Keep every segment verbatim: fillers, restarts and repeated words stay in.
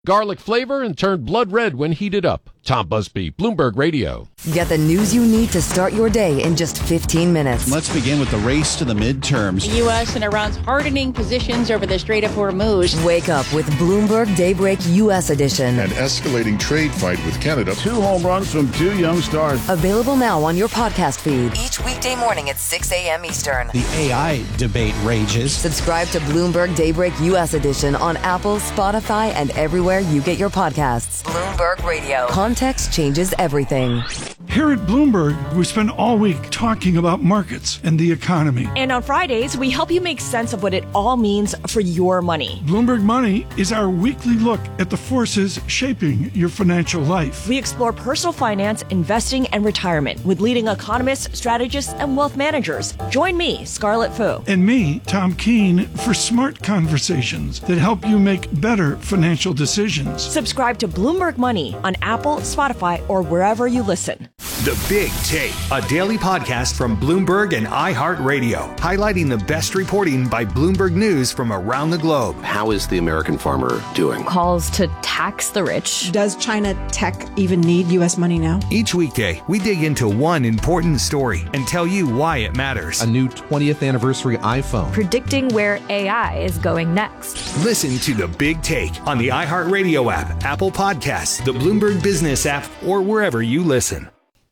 Garlic flavor and turned blood red when heated up. Tom Busby, Bloomberg Radio. Get the news you need to start your day in just fifteen minutes. Let's begin with the race to the midterms. The U S and Iran's hardening positions over the Strait of Hormuz. Wake up with Bloomberg Daybreak U S edition. An escalating trade fight with Canada. Two home runs from two young stars. Available now on your podcast feed. Each weekday morning at six a.m. Eastern. The A I debate rages. Subscribe to Bloomberg Daybreak U S edition on Apple, Spotify, and everywhere you get your podcasts. Bloomberg Radio. Context changes everything. Here at Bloomberg, we spend all week talking about markets and the economy. And on Fridays, we help you make sense of what it all means for your money. Bloomberg Money is our weekly look at the forces shaping your financial life. We explore personal finance, investing, and retirement with leading economists, strategists, and wealth managers. Join me, Scarlett Fu. And me, Tom Keene, for smart conversations that help you make better financial decisions. Subscribe to Bloomberg Money on Apple, Spotify, or wherever you listen. The Big Take, a daily podcast from Bloomberg and iHeartRadio, highlighting the best reporting by Bloomberg News from around the globe. How is the American farmer doing? Calls to tax the rich. Does China tech even need U S money now? Each weekday, we dig into one important story and tell you why it matters. A new twentieth anniversary iPhone. Predicting where A I is going next. Listen to The Big Take on the iHeartRadio app, Apple Podcasts, the Bloomberg Business app, or wherever you listen.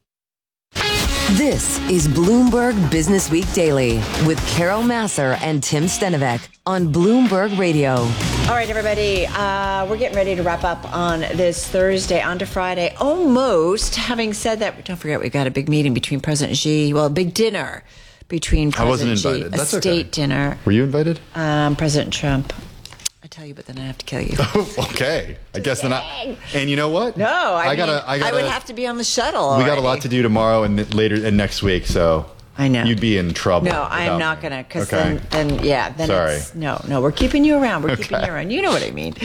This is Bloomberg Business Week Daily with Carol Massar and Tim Stenovec on Bloomberg Radio. All right, everybody, uh, we're getting ready to wrap up on this Thursday, on to Friday. Almost. Having said that, don't forget we got a big meeting between President Xi, well, a big dinner between President I wasn't Xi, invited. a That's state okay. dinner. Were you invited? Um, President Trump. I tell you, but then I have to kill you. Okay, I guess then I. And you know what? No, I, I gotta, mean, I gotta. I would have to be on the shuttle. We already. got a lot to do tomorrow and later and next week, so I know you'd be in trouble. No, I'm without not me. gonna, because Okay. then, then, yeah, then Sorry. it's no, no. We're keeping you around. We're keeping Okay. you around. You know what I mean.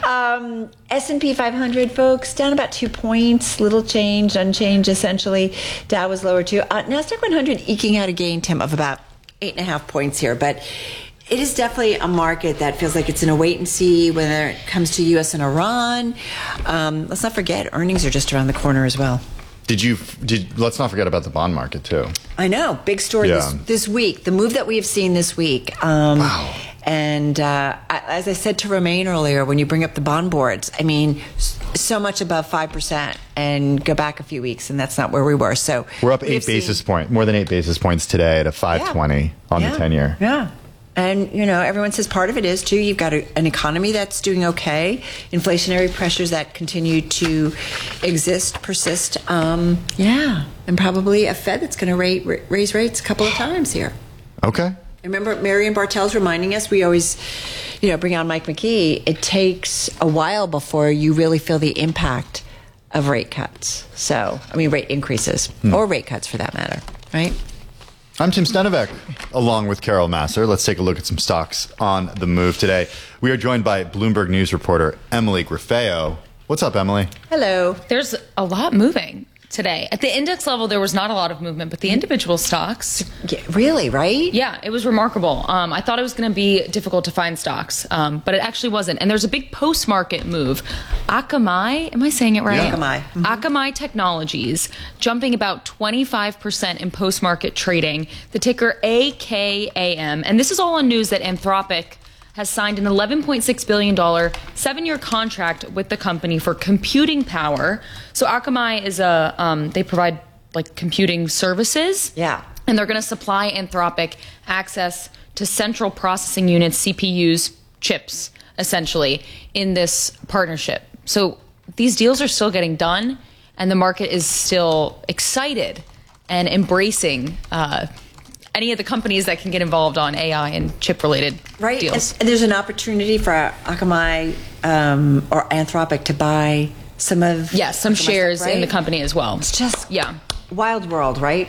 Um, S and P five hundred, folks, down about two points, little change, unchanged essentially. Dow was lower too. Uh, Nasdaq one hundred eking out a gain, Tim, of about eight and a half points here, but. It is definitely a market that feels like it's in a wait and see when it comes to U S and Iran. Um, let's not forget, earnings are just around the corner as well. Did you? Did let's not forget about the bond market too. I know, big story Yeah. this, this week. The move that we have seen this week. Um, wow. And uh, as I said to Romaine earlier, when you bring up the bond boards, I mean, so much above five percent, and go back a few weeks, and that's not where we were. So we're up eight basis points, more than eight basis points today at a five twenty yeah. on yeah. the ten year. Yeah. And, you know, everyone says part of it is, too, you've got a, an economy that's doing okay, inflationary pressures that continue to exist, persist. Um, yeah. And probably a Fed that's going to rate, raise rates a couple of times here. Okay. Remember, Marion Bartel's reminding us, we always, you know, bring on Mike McKee. It takes a while before you really feel the impact of rate cuts. So, I mean, rate increases, hmm. or rate cuts for that matter, right? I'm Tim Stenovec, along with Carol Massar. Let's take a look at some stocks on the move today. We are joined by Bloomberg News reporter Emily Grafeo. What's up, Emily? Hello. There's a lot moving today. At the index level, there was not a lot of movement, but the individual stocks... Yeah, really, right? Yeah, it was remarkable. Um, I thought it was going to be difficult to find stocks, um, but it actually wasn't. And there's a big post-market move. Akamai, am I saying it right? Yeah. Akamai. Mm-hmm. Akamai Technologies, jumping about twenty-five percent in post-market trading. The ticker A K A M. And this is all on news that Anthropic has signed an eleven point six billion dollars seven-year contract with the company for computing power. So Akamai is a, um, they provide like computing services. Yeah. And they're going to supply Anthropic access to central processing units, C P Us, chips, essentially, in this partnership. So these deals are still getting done, and the market is still excited and embracing uh any of the companies that can get involved on A I and chip-related right. deals. And, and there's an opportunity for Akamai um, or Anthropic to buy some of... Yes, some Akamai shares stuff, right? in the company as well. It's just yeah. wild world, right?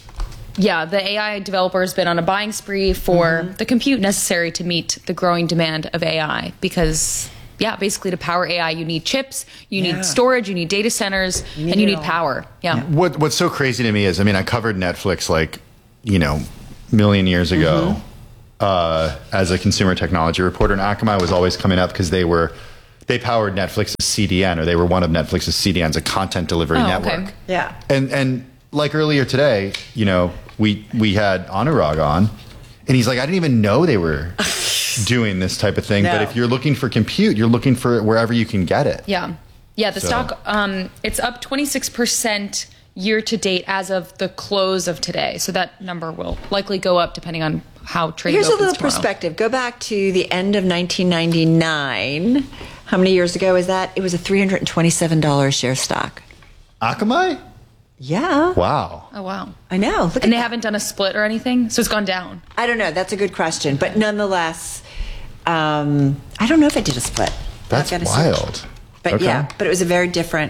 Yeah, the A I developer has been on a buying spree for mm-hmm. the compute necessary to meet the growing demand of A I because... Yeah, basically to power A I, you need chips, you yeah. need storage, you need data centers, you and you need power. Yeah. yeah. What What's so crazy to me is, I mean, I covered Netflix like, you know, million years ago mm-hmm. uh, as a consumer technology reporter, and Akamai was always coming up because they were they powered Netflix's C D N, or they were one of Netflix's C D Ns, a content delivery Oh, network. okay. Yeah. And and like earlier today, you know, we we had Anurag on, and he's like, I didn't even know they were doing this type of thing. No. But if you're looking for compute, you're looking for it wherever you can get it. Yeah. Yeah, the So- stock, um, it's up twenty-six percent year to date as of the close of today. So that number will likely go up depending on how trading Here's a opens little tomorrow. perspective. Go back to the end of nineteen ninety-nine. How many years ago is that? It was a three hundred twenty-seven dollars share stock. Akamai? Yeah. Wow. Oh, wow. I know. Look and at they that. haven't done a split or anything? So it's gone down. I don't know. That's a good question. But nonetheless, um, I don't know if I did a split. That's I've got to search. wild. But Okay. yeah, but it was a very different.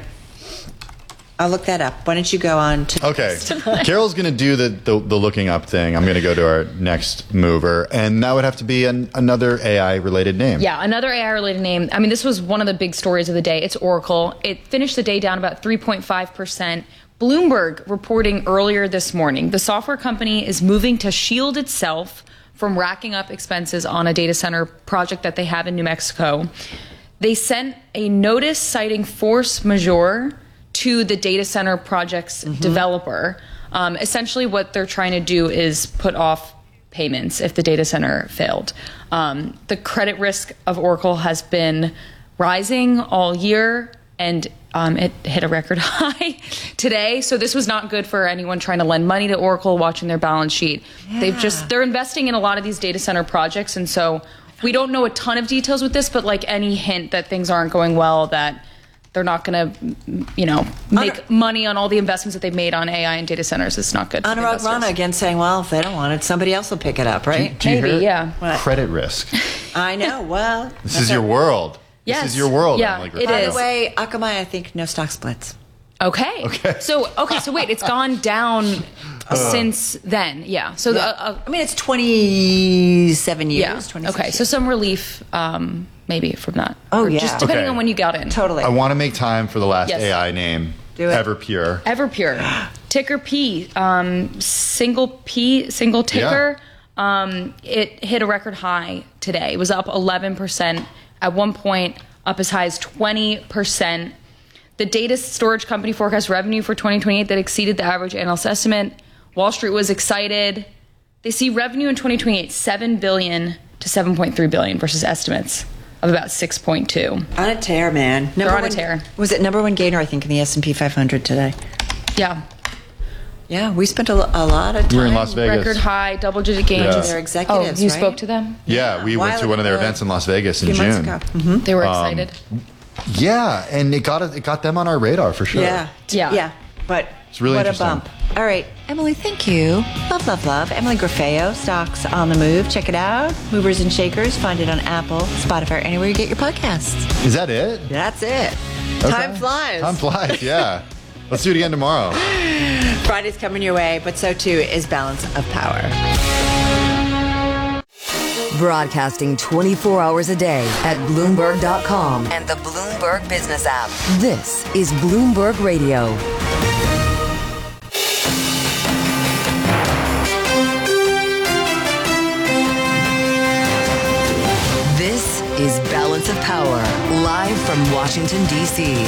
I'll look that up. Why don't you go on to. Okay. Carol's going to do the, the, the looking up thing. I'm going to go to our next mover, and that would have to be an, another A I related name. Yeah, another A I related name. I mean, this was one of the big stories of the day. It's Oracle. It finished the day down about three point five percent. Bloomberg reporting earlier this morning the software company is moving to shield itself from racking up expenses on a data center project that they have in New Mexico. They sent a notice citing force majeure to the data center project's mm-hmm. developer. Um, essentially, what they're trying to do is put off payments if the data center failed. Um, the credit risk of Oracle has been rising all year, and um, it hit a record high today. So this was not good for anyone trying to lend money to Oracle, watching their balance sheet. Yeah. They've just they're investing in a lot of these data center projects, and so we don't know a ton of details with this, but like any hint that things aren't going well, that they're not going to, you know, make Anur- money on all the investments that they've made on A I and data centers. It's not good. Anurag Rana again saying, well, if they don't want it, somebody else will pick it up, right? Do, do Maybe, yeah. What? Credit risk. I know. Well, this is your world. Yes. This is your world. Yeah, Emily it Griffith. By is. the way, Akamai, I think no stock splits. Okay. Okay. So okay. So wait, it's gone down uh, since then. Yeah. So Yeah. Uh, uh, I mean, it's twenty-seven years. yeah. twenty-six Okay. years. So some relief, um, maybe from that. Oh, Or yeah. Just depending Okay. on when you got in. Totally. I want to make time for the last Yes. A I name. Do it. Everpure. Everpure, ticker P, um, single P, single ticker. Um, it hit a record high today. It was up eleven percent. At one point, up as high as twenty percent. The data storage company forecast revenue for twenty twenty-eight that exceeded the average analyst estimate. Wall Street was excited. They see revenue in twenty twenty-eight seven billion dollars to seven point three billion dollars versus estimates of about six point two. On a tear, man. Number They're on one, a tear. Was it number one gainer, I think, in the S and P five hundred today? Yeah. Yeah, we spent a, a lot of time. We were in Las Vegas. Record high, double digit gains. Yeah. Their executives, Oh, you right? spoke to them? Yeah, we went While to one of their ago. events in Las Vegas in A few months June. ago. Mm-hmm. They were Um, excited. Yeah, and it got it got them on our radar for sure. Yeah. Yeah. Yeah. But It's really what a interesting. bump. All right. Emily, thank you. Love, love, love. Emily Griffeo, Stocks on the Move. Check it out. Movers and Shakers. Find it on Apple, Spotify, anywhere you get your podcasts. Is that it? That's it. Okay. Time flies. Time flies, yeah. Let's do it again tomorrow. Friday's coming your way, but so too is Balance of Power. Broadcasting twenty-four hours a day at Bloomberg dot com and the Bloomberg Business app. This is Bloomberg Radio. This is Balance of Power, live from Washington, D C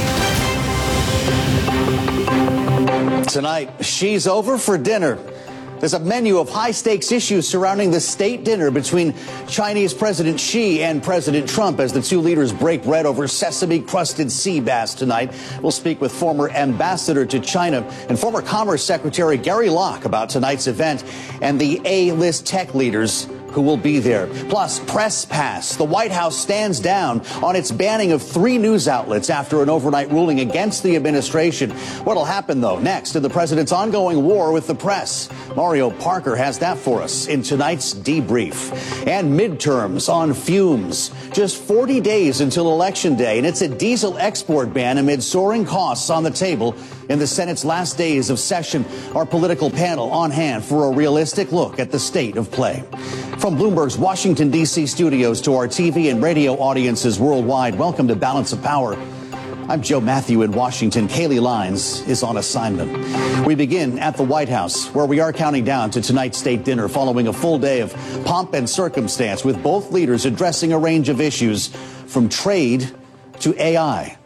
Tonight, she's over for dinner. There's a menu of high-stakes issues surrounding the state dinner between Chinese President Xi and President Trump as the two leaders break bread over sesame-crusted sea bass tonight. We'll speak with former ambassador to China and former Commerce Secretary Gary Locke about tonight's event and the A-list tech leaders who will be there. Plus, press pass. The White House stands down on its banning of three news outlets after an overnight ruling against the administration. What'll happen, though, next in the president's ongoing war with the press? Mario Parker has that for us in tonight's debrief. And midterms on fumes. Just forty days until Election Day, and it's a diesel export ban amid soaring costs on the table in the Senate's last days of session. Our political panel on hand for a realistic look at the state of play. From Bloomberg's Washington, D C studios to our T V and radio audiences worldwide, welcome to Balance of Power. I'm Joe Matthew in Washington. Kaylee Lines is on assignment. We begin at the White House, where we are counting down to tonight's state dinner following a full day of pomp and circumstance, with both leaders addressing a range of issues from trade to A I.